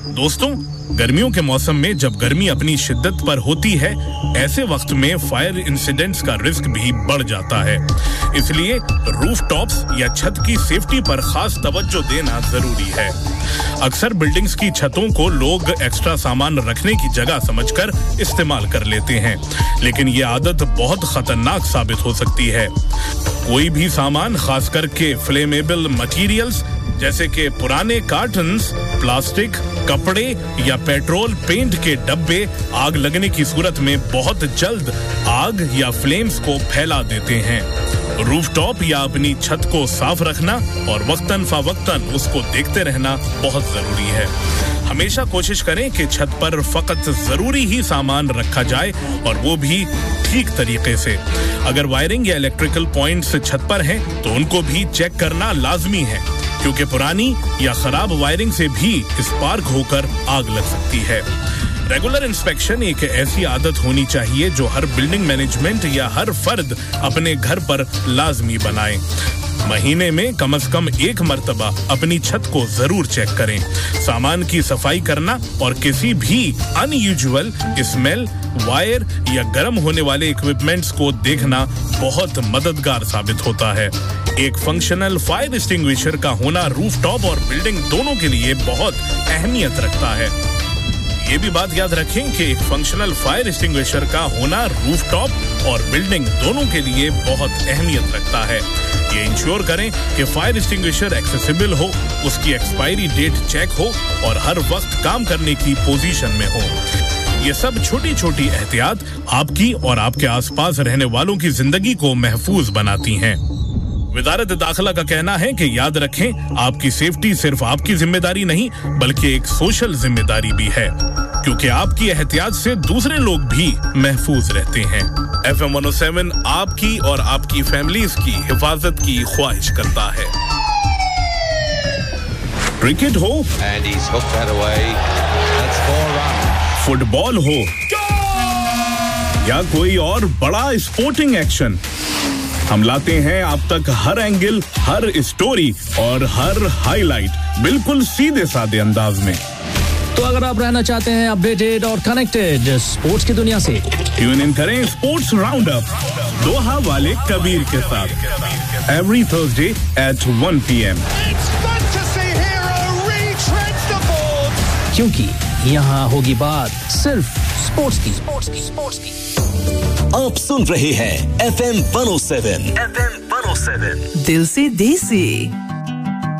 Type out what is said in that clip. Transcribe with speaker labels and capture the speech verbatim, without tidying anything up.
Speaker 1: दोस्तों, गर्मियों के मौसम में जब गर्मी अपनी शिद्दत पर होती है, ऐसे वक्त में फायर इंसिडेंट्स का रिस्क भी बढ़ जाता है। इसलिए रूफटॉप्स या छत की सेफ्टी पर खास तवज्जो देना जरूरी है। अक्सर बिल्डिंग्स की छतों को लोग एक्स्ट्रा सामान रखने की जगह समझकर इस्तेमाल कर लेते हैं, लेकिन ये आदत बहुत खतरनाक साबित हो सकती है। कोई भी सामान, खास करके फ्लेमेबल मटेरियल्स जैसे कि पुराने कार्टन्स, प्लास्टिक, कपड़े या पेट्रोल पेंट के डब्बे, आग लगने की सूरत में बहुत जल्द आग या फ्लेम्स को फैला देते हैं। रूफटॉप या अपनी छत को साफ रखना और वक्तन फवक्तन उसको देखते रहना बहुत जरूरी है। हमेशा कोशिश करें कि छत पर फकत जरूरी ही सामान रखा जाए और वो भी ठीक तरीके से। अगर वायरिंग या इलेक्ट्रिकल पॉइंट्स छत पर हैं, तो उनको भी चेक करना लाजमी है, क्योंकि पुरानी या खराब वायरिंग से भी स्पार्क होकर आग लग सकती है। रेगुलर इंस्पेक्शन एक ऐसी आदत होनी चाहिए जो हर बिल्डिंग मैनेजमेंट या हर फर्द अपने घर पर लाजमी बनाए। महीने में कम से कम एक मर्तबा अपनी छत को जरूर चेक करें। सामान की सफाई करना और किसी भी अनयूजुअल स्मेल, वायर या गर्म होने वाले इक्विपमेंट्स को देखना बहुत मददगार साबित होता है। एक फंक्शनल फायर एक्सटिंग्विशर का होना रूफटॉप और बिल्डिंग दोनों के लिए बहुत अहमियत रखता है। ये भी बात याद रखें कि एक फंक्शनल फायर एक्सटिंग्विशर का होना रूफटॉप और बिल्डिंग दोनों के लिए बहुत अहमियत रखता है। ये इंश्योर करें कि फायर एक्सटिंग्विशर एक्सेसिबल हो, उसकी एक्सपायरी डेट चेक हो और हर वक्त काम करने की पोजीशन में हो। ये सब छोटी छोटी एहतियात आपकी और आपके आसपास रहने वालों की जिंदगी को महफूज बनाती हैं। वजारत दाखिला का कहना है कि याद रखें, आपकी सेफ्टी सिर्फ आपकी जिम्मेदारी नहीं बल्कि एक सोशल जिम्मेदारी भी है, क्योंकि आपकी एहतियात से दूसरे लोग भी महफूज रहते हैं। F M one O seven आपकी और आपकी फैमिलीज की हिफाजत की ख्वाहिश करता है। क्रिकेट हो,
Speaker 2: And he's hooked that away. That's four runs.
Speaker 1: Football हो या कोई और बड़ा स्पोर्टिंग एक्शन, हम लाते हैं आप तक हर एंगल, हर स्टोरी और हर हाईलाइट बिल्कुल सीधे साधे अंदाज में।
Speaker 3: तो अगर आप रहना चाहते हैं अपडेटेड और कनेक्टेड स्पोर्ट्स की दुनिया से,
Speaker 1: ट्यून इन करें स्पोर्ट्स राउंड अप दोहा वाले कबीर के साथ every Thursday at one P M,
Speaker 3: क्योंकि यहाँ होगी बात सिर्फ स्पोर्ट्स की। स्पोर्ट्स की स्पोर्ट्स की
Speaker 4: आप सुन रहे हैं F M one O seven, F M one O seven,
Speaker 5: दिल से देसी।